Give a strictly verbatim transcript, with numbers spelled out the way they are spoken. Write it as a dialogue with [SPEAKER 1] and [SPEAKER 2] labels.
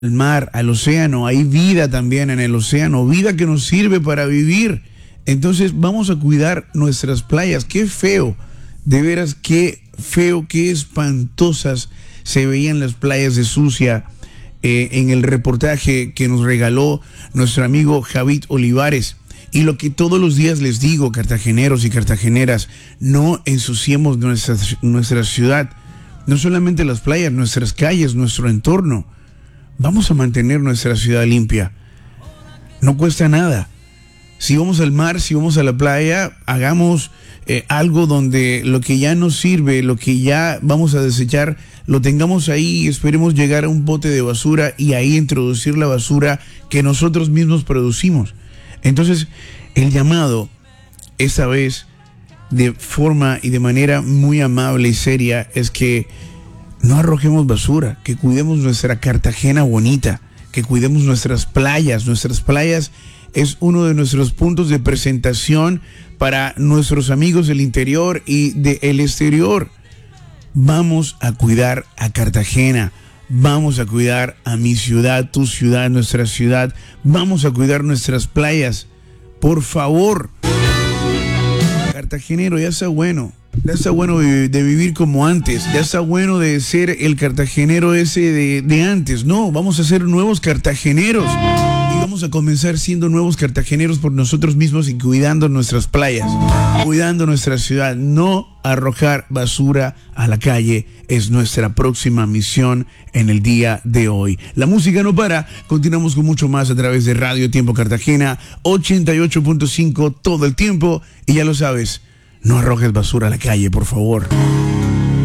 [SPEAKER 1] al mar, al océano. Hay vida también en el océano, vida que nos sirve para vivir. Entonces vamos a cuidar nuestras playas. Qué feo, de veras, qué feo, qué espantosas se veían las playas de Sucia eh, en el reportaje que nos regaló nuestro amigo Javid Olivares. Y lo que todos los días les digo, cartageneros y cartageneras, no ensuciemos nuestra, nuestra ciudad, no solamente las playas, nuestras calles, nuestro entorno. Vamos a mantener nuestra ciudad limpia. No cuesta nada. Si vamos al mar, si vamos a la playa, hagamos eh, algo donde lo que ya nos sirve, lo que ya vamos a desechar, lo tengamos ahí y esperemos llegar a un bote de basura y ahí introducir la basura que nosotros mismos producimos. Entonces, el llamado, esta vez, de forma y de manera muy amable y seria, es que no arrojemos basura, que cuidemos nuestra Cartagena bonita, que cuidemos nuestras playas. Nuestras playas es uno de nuestros puntos de presentación para nuestros amigos del interior y del exterior. Vamos a cuidar a Cartagena. Vamos a cuidar a mi ciudad, tu ciudad, nuestra ciudad. Vamos a cuidar nuestras playas. Por favor. Cartagenero, ya está bueno. Ya está bueno de, de vivir como antes. Ya está bueno de ser el cartagenero ese de, de antes. No, vamos a ser nuevos cartageneros. Y vamos a comenzar siendo nuevos cartageneros por nosotros mismos y cuidando nuestras playas. Cuidando nuestra ciudad. No arrojar basura a la calle es nuestra próxima misión en el día de hoy. La música no para. Continuamos con mucho más a través de Radio Tiempo Cartagena ochenta y ocho punto cinco todo el tiempo. Y ya lo sabes, no arrojes basura a la calle, por favor.